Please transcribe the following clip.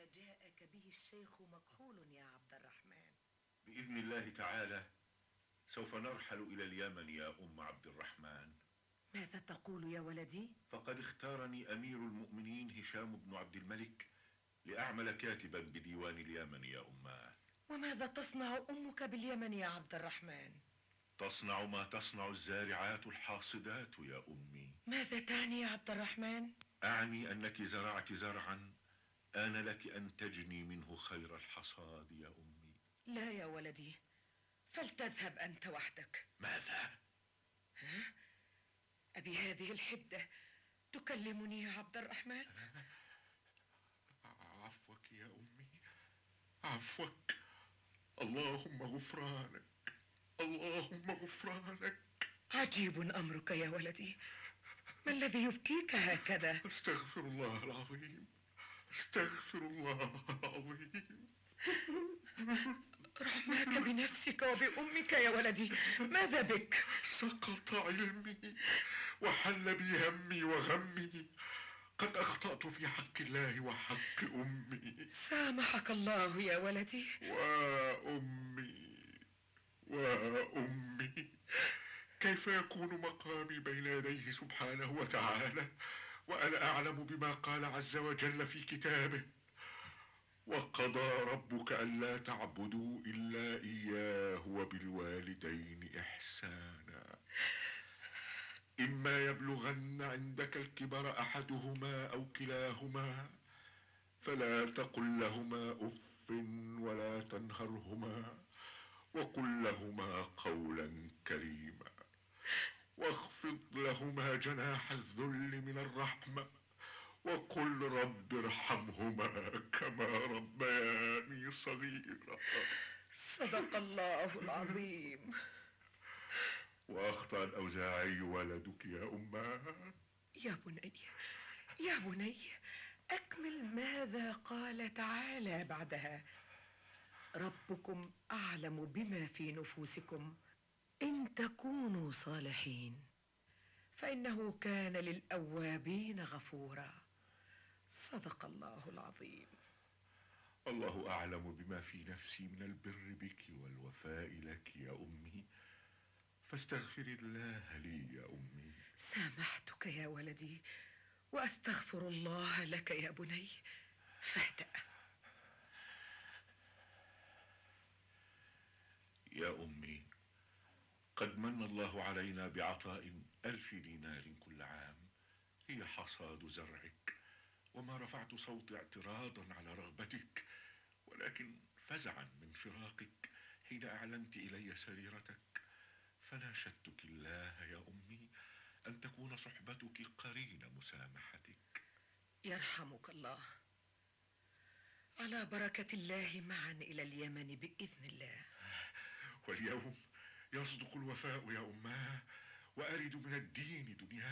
جاءك به الشيخ مكحول يا عبد الرحمن. بإذن الله تعالى سوف نرحل إلى اليمن يا عبد الرحمن. ماذا تقول يا ولدي؟ فقد اختارني أمير المؤمنين هشام بن عبد الملك لأعمل كاتبا بديوان اليمن يا أماه. وماذا تصنع أمك باليمن يا عبد الرحمن؟ تصنع ما تصنع الزارعات الحاصدات يا أمي. ماذا تعني يا عبد الرحمن؟ أعني أنك زرعت زرعا آن لك أن تجني منه خير الحصاد يا أمي. لا يا ولدي، فلتذهب أنت وحدك. ماذا؟ ها؟ أبي هذه الحدة تكلمني يا عبد الرحمن؟ عفوك يا أمي، عفوك. اللهم غفرانك، اللهم غفرانك. عجيب أمرك يا ولدي، ما الذي يبكيك هكذا؟ استغفر الله العظيم، استغفر الله العظيم. رحماك بنفسك وبأمك يا ولدي، ماذا بك؟ سقط علمي وحل بي همي وغمي، قد أخطأت في حق الله وحق أمي. سامحك الله يا ولدي. وأمي وأمي، كيف يكون مقامي بين يديه سبحانه وتعالى وأنا أعلم بما قال عز وجل في كتابه: وقضى ربك ألا تعبدوا إلا إياه وبالوالدين إحسانا، إما يبلغن عندك الكبر أحدهما أو كلاهما فلا تقل لهما أف ولا تنهرهما وقل لهما قولا كريما، واخفض لهما جناح الذل من الرحمة وقل رب ارحمهما كما ربياني صغيرا. صدق الله العظيم. وأخطأ الأوزاعي ولدك يا أماه. يا بني، يا بني، أكمل ماذا قال تعالى بعدها: ربكم أعلم بما في نفوسكم إن تكونوا صالحين فإنه كان للأوابين غفورا. صدق الله العظيم. الله أعلم بما في نفسي من البر بك والوفاء لك يا أمي، فاستغفر الله لي يا أمي. سامحتك يا ولدي وأستغفر الله لك يا بني، فاهدأ. يا أمي، قد من الله علينا بعطاء 1000 دينار كل عام، هي حصاد زرعك، وما رفعت صوتي اعتراضا على رغبتك، ولكن فزعا من فراقك حين أعلنت إلي سريرتك، فناشدتك الله يا أمي أن تكون صحبتك قرين مسامحتك. يرحمك الله. على بركة الله معا إلى اليمن بإذن الله. واليوم يصدق الوفاء يا أماه، وأرد من الدين دنيا